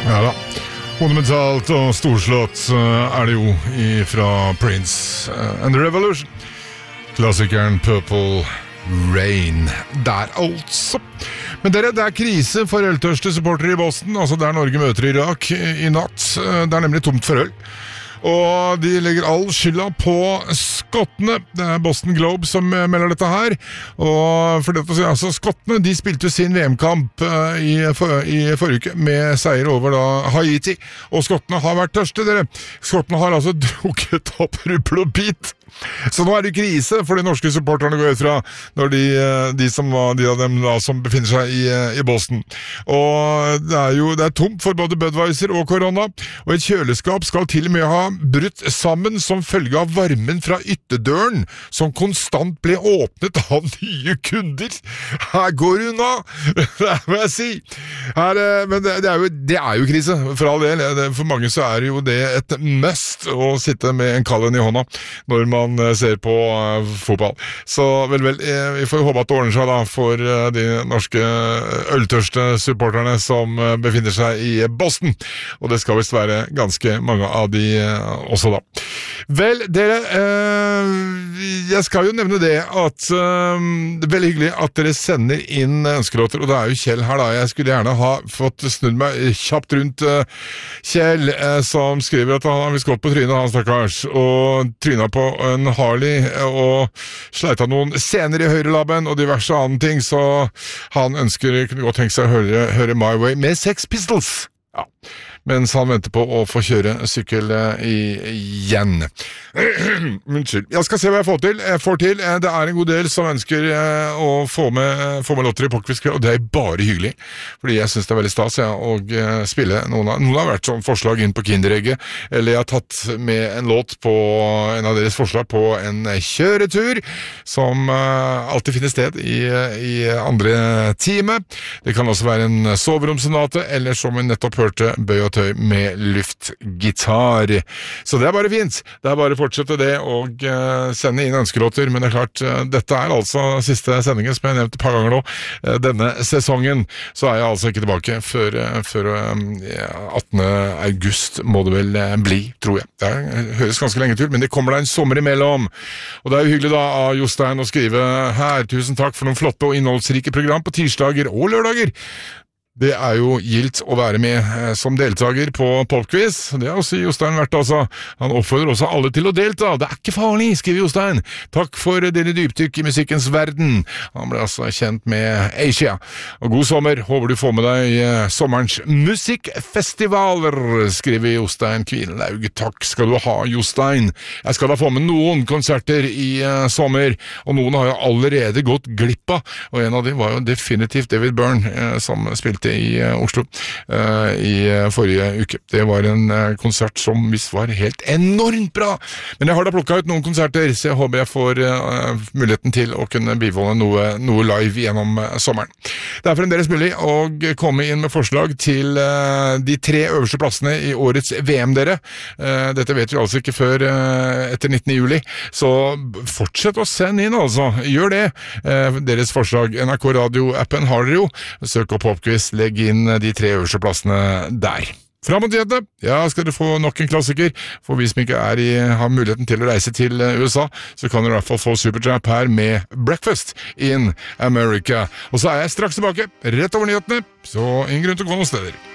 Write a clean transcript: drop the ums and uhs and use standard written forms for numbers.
Ja da. Monumentalt og storslått det jo fra Prince and the Revolution. Klassikeren Purple Rain. Der altså. Men det krise for øltørste supportere i Boston, altså der Norge møter Irak i natt. Det nemlig tomt for øl. Og de legger all skylda på skottene. Det Boston Globe som melder dette her. Og for dette, altså, skottene de spilte sin VM-kamp i forrige uke med seier over da Haiti. Og skottene har vært tørste, dere. Skottene har altså drukket opp rubbel og bit. Så nå det krise for de norske supporterne går ut fra når de av dem da, som befinner seg i Boston. Og det tomt for både Budweiser og korona, og et kjøleskap skal til og med ha brutt sammen som følge av varmen fra ytterdøren, som konstant ble åpnet av nye kunder. Her går hun da, det må jeg si. Men det jo krise, for all del. For mange så det jo det et must å sitte med en kald en i hånda når man ser på fotball. Så vel, vi får håpe at det ordner seg da for de norske øltørste supporterne som befinner seg i Boston. Og det skal vist være ganske mange av de også da. Vel, dere, jeg skal jo nevne det at det veldig hyggelig at dere sender inn ønskelåter, og det jo Kjell her da. Jeg skulle gjerne ha fått snudd meg kjapt rundt Kjell, som skriver at han har visst gått på trynet, han stakkars, og trynet på en Harley og sleit av noen scener i høyrelabben og diverse andre ting, så han kunne godt tenke seg å høre My Way med Sex Pistols. Ja, mens han venter på å få kjøre sykkel igjen. Unnskyld. Jeg skal se hva jeg får til. Det en god del som ønsker å få med låter i Pokkvisk, og det bare hyggelig, fordi jeg synes det veldig stas å spille. Noen har vært sånn forslag inn på Kinderegget, eller jeg har tatt med en låt på en av deres forslag på en kjøretur, som alltid finner sted i andre time. Det kan også være en soveromsonate, eller som vi nettopp hørte, bøy og tøy med luftgitar. Så det bare fint. Det bare å fortsette det og sende inn ønskelåter, men det klart, dette altså siste sendingen som jeg har nevnt et par ganger nå. Denne sesongen, så jeg altså ikke tilbake før 18. august må det vel bli, tror jeg. Det høres ganske lenge til, men det kommer da en sommer imellom. Og det jo hyggelig da av Jostein å skrive her. Tusen takk for noen flotte og innholdsrike program på tirsdager og lørdager. Det jo gildt å være med som deltager på Popquiz. Det også Jostein vært, altså. Han oppfordrer også alle til å delta. Det ikke farlig, skriver Jostein. Takk for dine dypdykk i musikkens verden. Han ble altså kjent med Asia. Og god sommer. Håper du får med deg sommerens musikkfestivaler, skriver Jostein Kvinelaug. Takk skal du ha, Jostein. Jeg skal da få med noen konserter i sommer, og noen har jo allerede gått glipp av. Og en av dem var jo definitivt David Byrne, som spilte i Oslo i forrige uke. Det var en konsert som visst var helt enormt bra, men jeg har da plukket ut noen konserter, så jeg håper jeg får muligheten til å kunne bivolde noe live gjennom sommeren. Det fremdeles mulig å komme inn med forslag til de 3 øverste plassene i årets VM, dere. Dette vet vi altså ikke før etter 19. juli, så fortsett å sende inn, altså. Gjør det. Deres forslag. NRK Radio-appen har dere jo. Søk opp Popquiz. Legg inn de 3 øverste plassene der. Fram mot jente, ja, skal dere få nok en klassiker, for vi som ikke har muligheten til å reise til USA, så kan dere i hvert fall få Supertramp her med Breakfast in America. Og så jeg straks tilbake, rett over nyhetene, så ingen grunn til å gå noen steder.